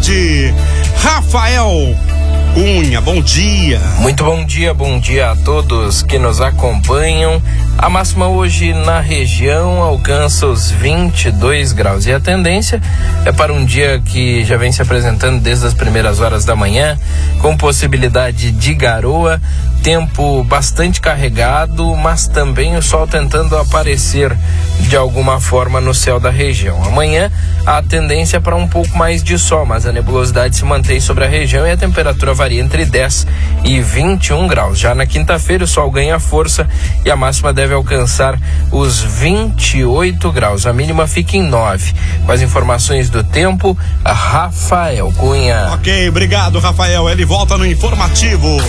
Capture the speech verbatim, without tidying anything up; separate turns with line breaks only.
tarde. Rafael Cunha, bom dia.
Muito bom dia, bom dia a todos que nos acompanham. A máxima hoje na região alcança os vinte e dois graus e a tendência é para um dia que já vem se apresentando desde as primeiras horas da manhã, com possibilidade de garoa, tempo bastante carregado, mas também o sol tentando aparecer de alguma forma no céu da região. Amanhã a tendência é para um pouco mais de sol, mas a nebulosidade se mantém sobre a região e a temperatura varia entre dez e vinte e um graus. Já na quinta-feira o sol ganha força e a máxima deve alcançar os vinte e oito graus. A mínima fica em nove. Com as informações do tempo, Rafael Cunha.
Ok, obrigado, Rafael. Ele volta no informativo.